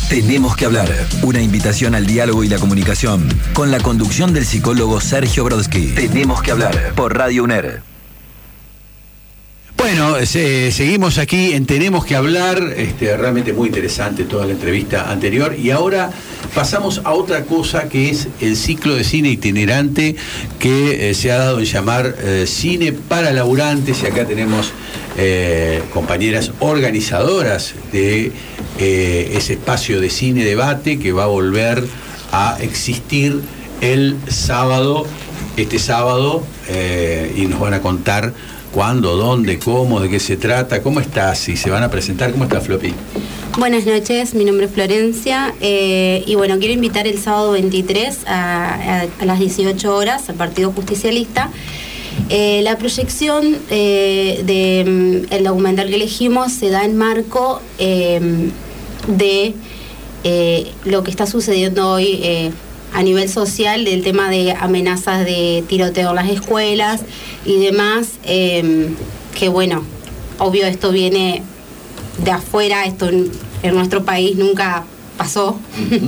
Tenemos que hablar. Una invitación al diálogo y la comunicación. Con la conducción del psicólogo Sergio Brodsky. Tenemos que hablar. Por Radio UNER. Bueno, seguimos aquí en Tenemos que hablar, realmente muy interesante toda la entrevista anterior, y ahora pasamos a otra cosa que es el ciclo de cine itinerante que se ha dado en llamar Cine para Laburantes, y acá tenemos compañeras organizadoras de ese espacio de cine debate que va a volver a existir el sábado, este sábado, y nos van a contar cuándo, dónde, cómo, de qué se trata. ¿Cómo estás? Y se van a presentar. ¿Cómo estás, Floppy? Buenas noches, mi nombre es Florencia y bueno, quiero invitar el sábado 23 a las 18 horas al Partido Justicialista. La proyección del documental que elegimos se da en marco de lo que está sucediendo hoy a nivel social, del tema de amenazas de tiroteo en las escuelas y demás, que bueno, obvio esto viene de afuera, esto en nuestro país nunca pasó.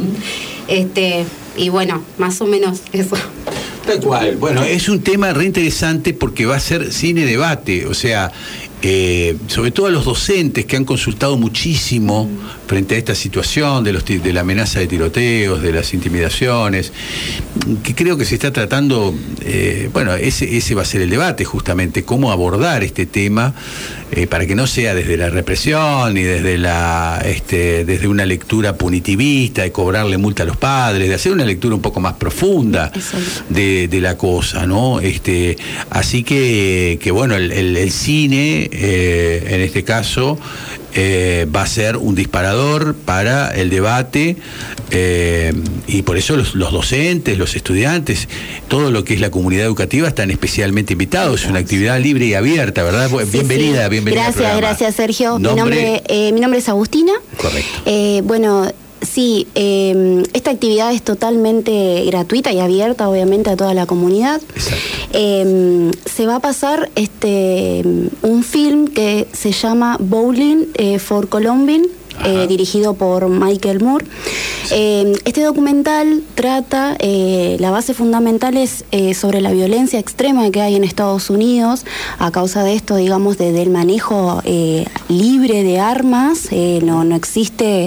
Y bueno, más o menos eso. Tal cual. Bueno, es un tema re interesante porque va a ser cine debate, o sea, sobre todo a los docentes que han consultado muchísimo frente a esta situación de la amenaza de tiroteos, de las intimidaciones, que creo que se está tratando, bueno, ese va a ser el debate justamente, cómo abordar este tema para que no sea desde la represión ni desde una lectura punitivista, de cobrarle multa a los padres, de hacer una lectura un poco más profunda de la cosa, ¿no? Así que bueno, el cine en este caso va a ser un disparador para el debate, y por eso los docentes, los estudiantes, todo lo que es la comunidad educativa están especialmente invitados. Es una actividad libre y abierta, ¿verdad? Bienvenida, sí. Bienvenida. Gracias Sergio. Mi nombre es Agustina. Correcto. Bueno, sí, esta actividad es totalmente gratuita y abierta, obviamente, a toda la comunidad. Se va a pasar un film que se llama Bowling for Columbine, dirigido por Michael Moore. Este documental trata, la base fundamental es sobre la violencia extrema que hay en Estados Unidos a causa de esto, digamos, del manejo libre de armas. No existe...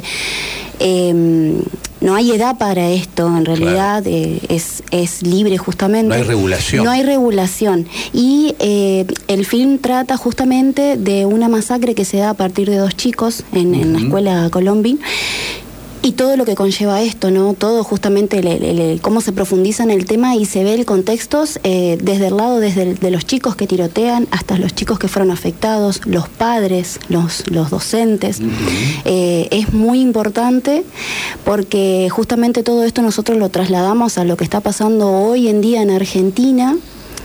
no hay edad para esto, en realidad. Claro. Es libre justamente. No hay regulación. No hay regulación. Y el film trata justamente de una masacre que se da a partir de 2 chicos en la escuela Columbine. Y todo lo que conlleva esto, ¿no? Todo justamente cómo se profundiza en el tema y se ve el contexto desde el lado de los chicos que tirotean hasta los chicos que fueron afectados, los padres, los docentes. Es muy importante porque justamente todo esto nosotros lo trasladamos a lo que está pasando hoy en día en Argentina,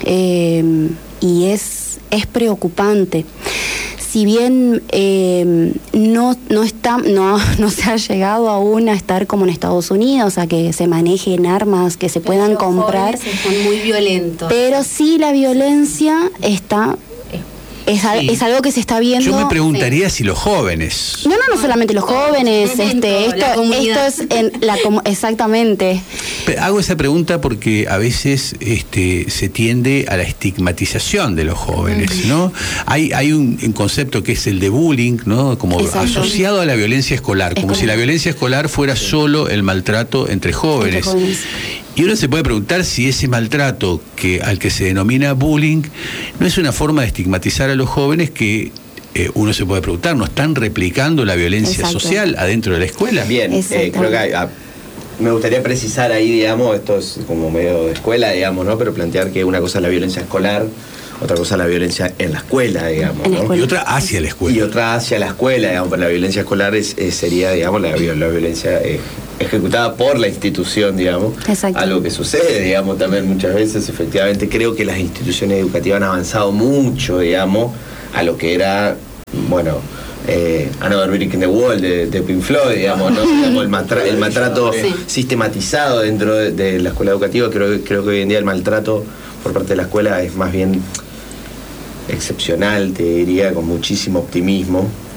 y es preocupante. Si bien no se ha llegado aún a estar como en Estados Unidos, a que se manejen armas, que se puedan comprar, están muy violentos. Pero sí la violencia está... Es algo que se está viendo. Yo me preguntaría si los jóvenes. No solamente los jóvenes, esto es exactamente. Hago esa pregunta porque a veces se tiende a la estigmatización de los jóvenes, ¿no? Hay un concepto que es el de bullying, ¿no? Como asociado a la violencia escolar, como si la violencia escolar fuera solo el maltrato entre jóvenes. Y uno se puede preguntar si ese maltrato al que se denomina bullying no es una forma de estigmatizar a los jóvenes que uno se puede preguntar, ¿no están replicando la violencia social adentro de la escuela? Bien, creo que me gustaría precisar ahí, digamos, esto es como medio de escuela, digamos, ¿no? Pero plantear que una cosa es la violencia escolar, otra cosa es la violencia en la escuela, digamos, ¿no? Y otra hacia la escuela. Y otra hacia la escuela, digamos, pero la violencia escolar sería, digamos, la violencia ejecutada por la institución, digamos. Exacto. Algo que sucede, digamos, también muchas veces. Efectivamente, creo que las instituciones educativas han avanzado mucho, digamos, a lo que era, bueno, Another Brick in the Wall de Pink Floyd, digamos, ¿no? Digamos, el maltrato sistematizado dentro de la escuela educativa. Creo que hoy en día el maltrato por parte de la escuela es más bien excepcional, te diría, con muchísimo optimismo.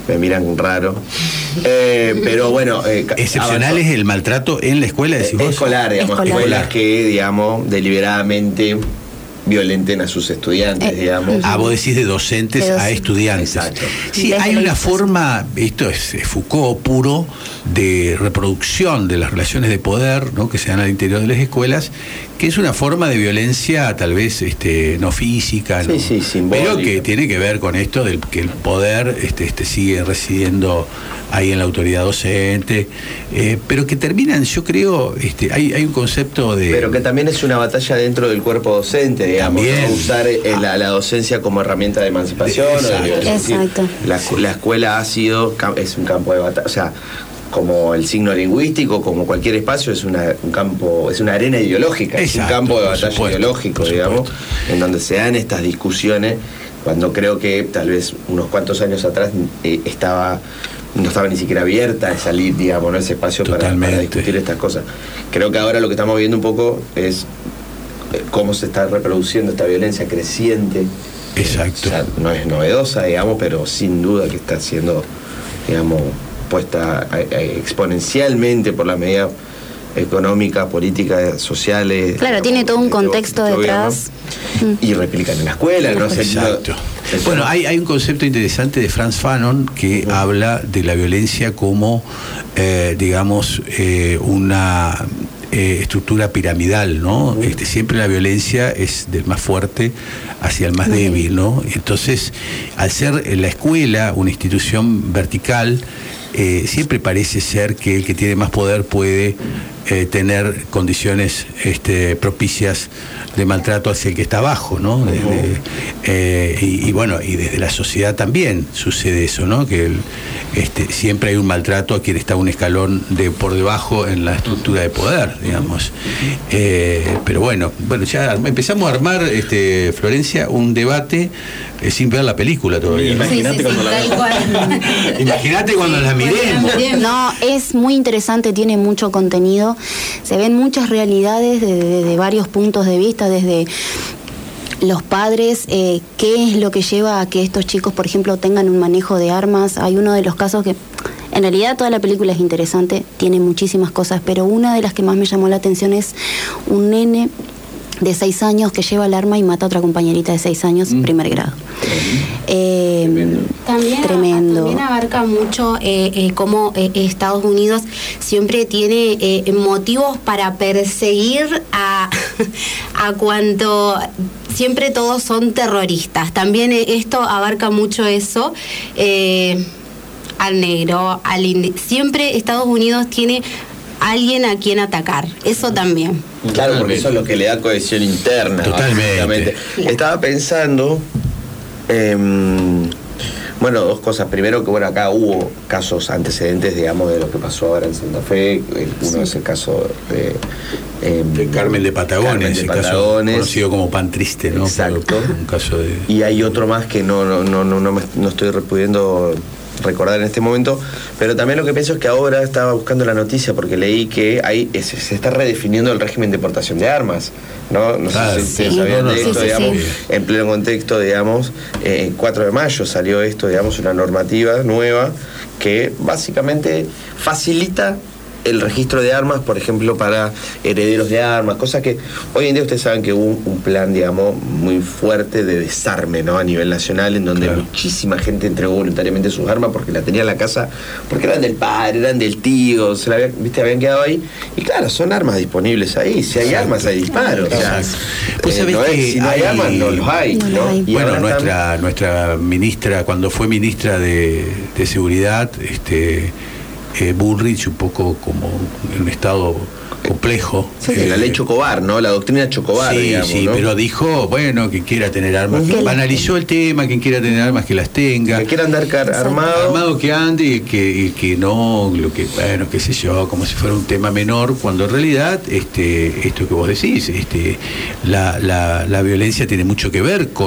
me miran raro. Pero bueno... excepcional es el maltrato en la escuela, decís vos. Escolar, digamos. Escuelas que, digamos, deliberadamente violenten a sus estudiantes, digamos. Vos decís de docentes a estudiantes. Exacto. Sí, hay una forma, esto es Foucault puro, de reproducción de las relaciones de poder, ¿no?, que se dan al interior de las escuelas, que es una forma de violencia tal vez no física, ¿no? Sí, simbólica, pero que tiene que ver con esto del que el poder sigue residiendo ahí en la autoridad docente, pero que terminan, yo creo, hay un concepto de... Pero que también es una batalla dentro del cuerpo docente, digamos, ¿no? Usar la docencia como herramienta de emancipación. Exacto. La escuela es un campo de batalla, o sea, como el signo lingüístico, como cualquier espacio, es un campo, es una arena ideológica, exacto, es un campo de batalla ideológico, digamos, en donde se dan estas discusiones, cuando creo que tal vez unos cuantos años atrás no estaba ni siquiera abierta a salir, digamos, ¿no?, ese espacio para discutir estas cosas. Creo que ahora lo que estamos viendo un poco es cómo se está reproduciendo esta violencia creciente. Exacto. O sea, no es novedosa, digamos, pero sin duda que está siendo, digamos, puesta exponencialmente por las medidas económicas, políticas, sociales. Claro, tiene todo un contexto detrás. Y replican en la escuela, ¿no? Exacto. Bueno, hay un concepto interesante de Frantz Fanon que habla de la violencia como, digamos, una estructura piramidal, ¿no? Siempre la violencia es del más fuerte hacia el más débil, ¿no? Entonces, al ser la escuela una institución vertical, siempre parece ser que el que tiene más poder puede tener condiciones propicias de maltrato hacia el que está abajo, ¿no? Y bueno, y desde la sociedad también sucede eso, ¿no? Que siempre hay un maltrato a quien está un escalón por debajo en la estructura de poder, digamos. Pero bueno, ya empezamos a armar, Florencia, un debate sin ver la película todavía. Imagínate cuando la miremos. No, es muy interesante, tiene mucho contenido, se ven muchas realidades de varios puntos de vista, desde los padres, qué es lo que lleva a que estos chicos, por ejemplo, tengan un manejo de armas. Hay uno de los casos que, en realidad toda la película es interesante, tiene muchísimas cosas, pero una de las que más me llamó la atención es un nene de 6 años que lleva el arma y mata a otra compañerita de 6 años, primer grado. Tremendo. También abarca mucho cómo Estados Unidos siempre tiene motivos para perseguir a cuanto... Siempre todos son terroristas. También esto abarca mucho eso. Al negro, siempre Estados Unidos tiene alguien a quien atacar. Eso también. Claro, porque eso es lo que le da cohesión interna. Totalmente. Estaba pensando, bueno, dos cosas. Primero, que bueno, acá hubo casos antecedentes, digamos, de lo que pasó ahora en Santa Fe. Uno es el caso de Carmen de Patagones, caso conocido como Pan Triste, ¿no? Exacto. Un caso de... Y hay otro más que no estoy pudiendo recordar en este momento, pero también lo que pienso es que ahora estaba buscando la noticia porque leí que se está redefiniendo el régimen de portación de armas, ¿no? No sé si ustedes sabían de esto, digamos, en pleno contexto, digamos, 4 de mayo salió esto, digamos, una normativa nueva que básicamente facilita el registro de armas, por ejemplo, para herederos de armas, cosas que hoy en día ustedes saben que hubo un plan, digamos, muy fuerte de desarme, ¿no?, a nivel nacional, en donde muchísima gente entregó voluntariamente sus armas porque la tenía en la casa, porque eran del padre, eran del tío, habían quedado ahí, y claro, son armas disponibles ahí, si hay armas hay disparos, o sea, pues si no hay armas no los hay, ¿no? hay. Y bueno, nuestra ministra, cuando fue ministra de Seguridad, Bullrich, un poco como en un estado complejo. La ley Chocobar, ¿no? La doctrina Chocobar, sí, digamos, sí, ¿no? Pero dijo, bueno, quien quiera tener armas, banalizó el tema, quien quiera tener armas que las tenga. Que quiera andar armado que ande y que no, bueno, qué sé yo, como si fuera un tema menor, cuando en realidad, esto que vos decís, la violencia tiene mucho que ver con